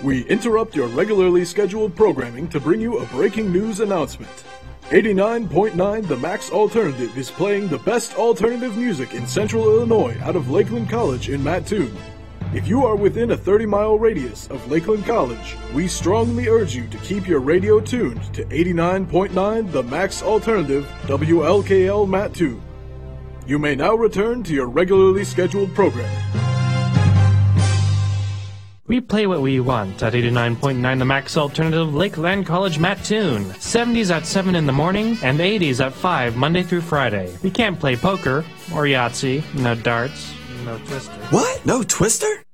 We interrupt your regularly scheduled programming to bring you a breaking news announcement. 89.9 The Max Alternative is playing the best alternative music in Central Illinois out of Lakeland College in Mattoon. If you are within a 30-mile radius of Lakeland College, we strongly urge you to keep your radio tuned to 89.9 The Max Alternative, WLKL Mattoon. You may now return to your regularly scheduled program. We play what we want at 89.9 The Max Alternative, Lakeland College, Mattoon. 70s at 7 in the morning and 80s at 5, Monday through Friday. We can't play poker or Yahtzee, no darts, no Twister. What? No Twister?